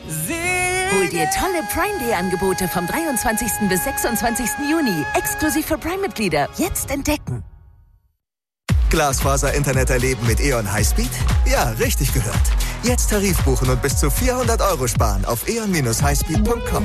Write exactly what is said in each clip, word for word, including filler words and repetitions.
Hol dir tolle Prime Day Angebote vom dreiundzwanzigsten bis sechsundzwanzigsten Juni. Exklusiv für Prime-Mitglieder. Jetzt entdecken. Glasfaser-Internet erleben mit E O N Highspeed? Ja, richtig gehört. Jetzt Tarif buchen und bis zu vierhundert Euro sparen auf e o n dash highspeed punkt com.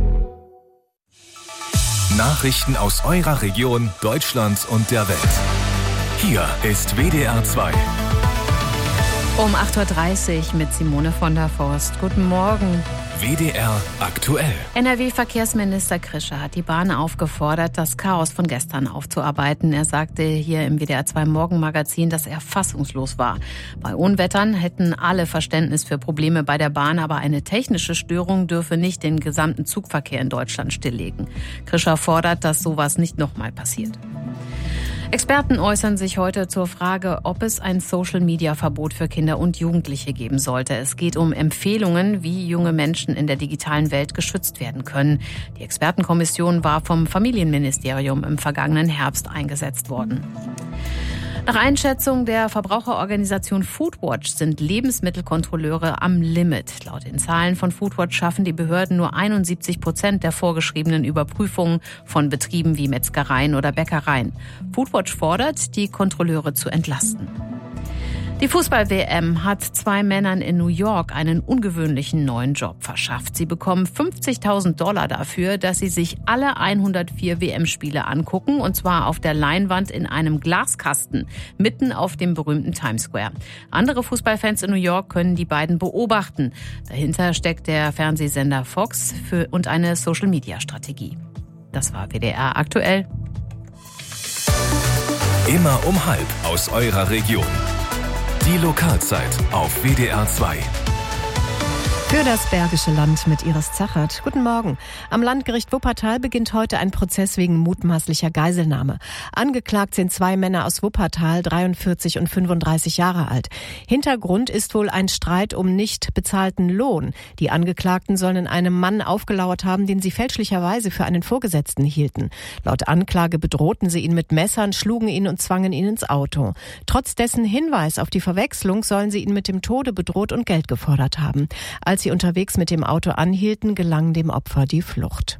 Nachrichten aus eurer Region, Deutschland und der Welt. Hier ist W D R zwei. Um acht Uhr dreißig mit Simone von der Forst. Guten Morgen. W D R aktuell. N R W-Verkehrsminister Krischer hat die Bahn aufgefordert, das Chaos von gestern aufzuarbeiten. Er sagte hier im W D R zwei Morgenmagazin, dass er fassungslos war. Bei Unwettern hätten alle Verständnis für Probleme bei der Bahn, aber eine technische Störung dürfe nicht den gesamten Zugverkehr in Deutschland stilllegen. Krischer fordert, dass sowas nicht nochmal passiert. Experten äußern sich heute zur Frage, ob es ein Social-Media-Verbot für Kinder und Jugendliche geben sollte. Es geht um Empfehlungen, wie junge Menschen in der digitalen Welt geschützt werden können. Die Expertenkommission war vom Familienministerium im vergangenen Herbst eingesetzt worden. Nach Einschätzung der Verbraucherorganisation Foodwatch sind Lebensmittelkontrolleure am Limit. Laut den Zahlen von Foodwatch schaffen die Behörden nur einundsiebzig Prozent der vorgeschriebenen Überprüfungen von Betrieben wie Metzgereien oder Bäckereien. Foodwatch fordert, die Kontrolleure zu entlasten. Die Fußball-W M hat zwei Männern in New York einen ungewöhnlichen neuen Job verschafft. Sie bekommen fünfzigtausend Dollar dafür, dass sie sich alle hundertvier W M-Spiele angucken, und zwar auf der Leinwand in einem Glaskasten, mitten auf dem berühmten Times Square. Andere Fußballfans in New York können die beiden beobachten. Dahinter steckt der Fernsehsender Fox für und eine Social-Media-Strategie. Das war W D R aktuell. Immer um halb aus eurer Region. Die Lokalzeit auf W D R zwei. Für das Bergische Land mit Iris Zachert. Guten Morgen. Am Landgericht Wuppertal beginnt heute ein Prozess wegen mutmaßlicher Geiselnahme. Angeklagt sind zwei Männer aus Wuppertal, dreiundvierzig und fünfunddreißig Jahre alt. Hintergrund ist wohl ein Streit um nicht bezahlten Lohn. Die Angeklagten sollen einem Mann aufgelauert haben, den sie fälschlicherweise für einen Vorgesetzten hielten. Laut Anklage bedrohten sie ihn mit Messern, schlugen ihn und zwangen ihn ins Auto. Trotz dessen Hinweis auf die Verwechslung sollen sie ihn mit dem Tode bedroht und Geld gefordert haben. Als sie unterwegs mit dem Auto anhielten, gelang dem Opfer die Flucht.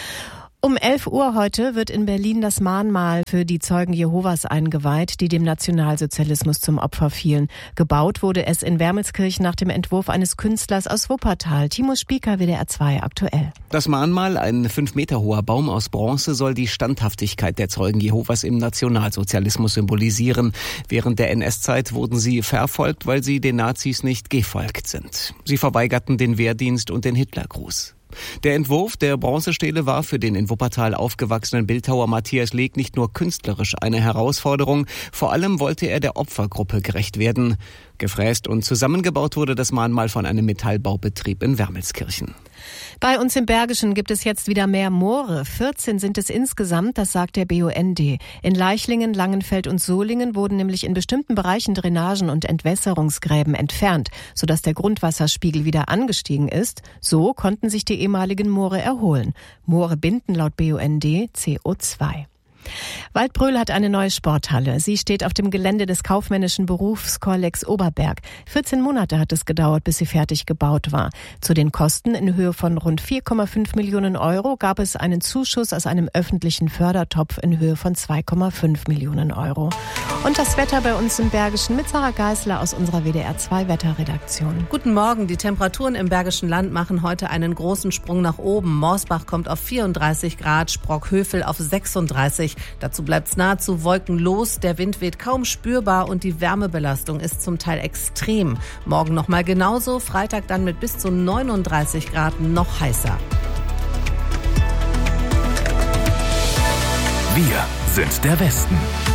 Um elf Uhr heute wird in Berlin das Mahnmal für die Zeugen Jehovas eingeweiht, die dem Nationalsozialismus zum Opfer fielen. Gebaut wurde es in Wermelskirchen nach dem Entwurf eines Künstlers aus Wuppertal. Timo Spieker, W D R zwei aktuell. Das Mahnmal, ein fünf Meter hoher Baum aus Bronze, soll die Standhaftigkeit der Zeugen Jehovas im Nationalsozialismus symbolisieren. Während der N S-Zeit wurden sie verfolgt, weil sie den Nazis nicht gefolgt sind. Sie verweigerten den Wehrdienst und den Hitlergruß. Der Entwurf der Bronzestele war für den in Wuppertal aufgewachsenen Bildhauer Matthias Leg nicht nur künstlerisch eine Herausforderung, vor allem wollte er der Opfergruppe gerecht werden. Gefräst und zusammengebaut wurde das Mahnmal von einem Metallbaubetrieb in Wermelskirchen. Bei uns im Bergischen gibt es jetzt wieder mehr Moore. vierzehn sind es insgesamt, das sagt der B U N D. In Leichlingen, Langenfeld und Solingen wurden nämlich in bestimmten Bereichen Drainagen und Entwässerungsgräben entfernt, sodass der Grundwasserspiegel wieder angestiegen ist. So konnten sich die ehemaligen Moore erholen. Moore binden laut B U N D C O zwei. Waldbröl hat eine neue Sporthalle. Sie steht auf dem Gelände des kaufmännischen Berufskollegs Oberberg. vierzehn Monate hat es gedauert, bis sie fertig gebaut war. Zu den Kosten in Höhe von rund vier Komma fünf Millionen Euro gab es einen Zuschuss aus einem öffentlichen Fördertopf in Höhe von zwei Komma fünf Millionen Euro. Und das Wetter bei uns im Bergischen mit Sarah Geisler aus unserer W D R zwei Wetterredaktion. Guten Morgen. Die Temperaturen im Bergischen Land machen heute einen großen Sprung nach oben. Morsbach kommt auf vierunddreißig Grad, Sprockhövel auf sechsunddreißig. Dazu bleibt es nahezu wolkenlos, der Wind weht kaum spürbar und die Wärmebelastung ist zum Teil extrem. Morgen nochmal genauso, Freitag dann mit bis zu neununddreißig Grad noch heißer. Wir sind der Westen.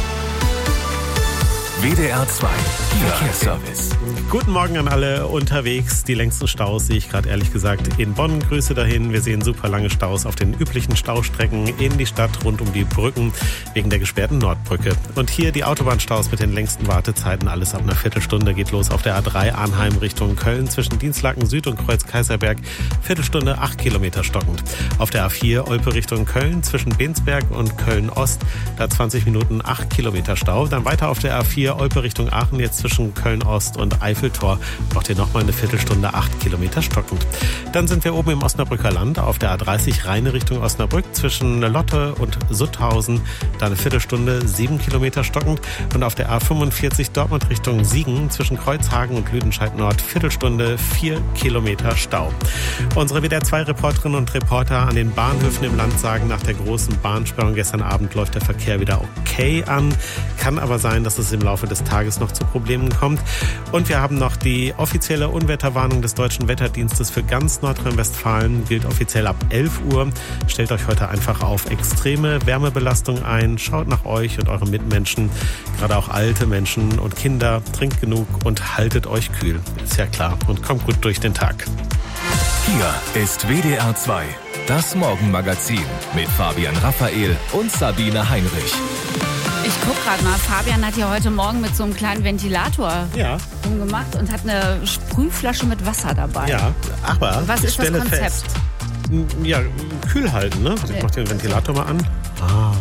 W D R zwei Verkehrsservice. Guten Morgen an alle unterwegs. Die längsten Staus sehe ich gerade ehrlich gesagt in Bonn. Grüße dahin. Wir sehen super lange Staus auf den üblichen Staustrecken in die Stadt rund um die Brücken wegen der gesperrten Nordbrücke. Und hier die Autobahnstaus mit den längsten Wartezeiten. Alles ab einer Viertelstunde geht los auf der A drei Arnheim Richtung Köln zwischen Dienstlaken Süd und Kreuz Kaiserberg. Viertelstunde, acht Kilometer stockend. Auf der A vier Olpe Richtung Köln zwischen Bensberg und Köln Ost. Da zwanzig Minuten, acht Kilometer Stau. Dann weiter auf der A vier Olpe Richtung Aachen jetzt zwischen Köln-Ost und Eiffeltor. Braucht ihr nochmal eine Viertelstunde, acht Kilometer stockend. Dann sind wir oben im Osnabrücker Land auf der A dreißig Rheine Richtung Osnabrück zwischen Lotte und Sutthausen. Da eine Viertelstunde, sieben Kilometer stockend. Und auf der A fünfundvierzig Dortmund Richtung Siegen zwischen Kreuzhagen und Lüdenscheid Nord Viertelstunde, vier Kilometer Stau. Unsere W D R zwei Reporterinnen und Reporter an den Bahnhöfen im Land sagen, nach der großen Bahnsperrung gestern Abend läuft der Verkehr wieder okay an. Kann aber sein, dass es im Laufe des Tages noch zu Problemen kommt. Und wir haben noch die offizielle Unwetterwarnung des Deutschen Wetterdienstes für ganz Nordrhein-Westfalen. Gilt offiziell ab elf Uhr. Stellt euch heute einfach auf extreme Wärmebelastung ein. Schaut nach euch und euren Mitmenschen, gerade auch alte Menschen und Kinder. Trinkt genug und haltet euch kühl. Ist ja klar. Und kommt gut durch den Tag. Hier ist W D R zwei, das Morgenmagazin mit Fabian Raphael und Sabine Heinrich. Ich guck gerade mal, Fabian hat ja heute Morgen mit so einem kleinen Ventilator ja. rumgemacht und hat eine Sprühflasche mit Wasser dabei. Ja, aber was ich ist das stelle Konzept? Fest, ja, kühl halten, ne? Also ich mach den Ventilator mal an. Ah.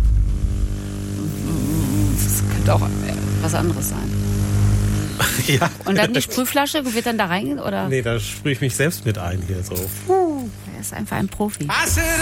Das könnte auch was anderes sein. Ja. Und dann die Sprühflasche, wird dann da reingehen, oder? Nee, da sprühe ich mich selbst mit ein hier so. Puh, er ist einfach ein Profi.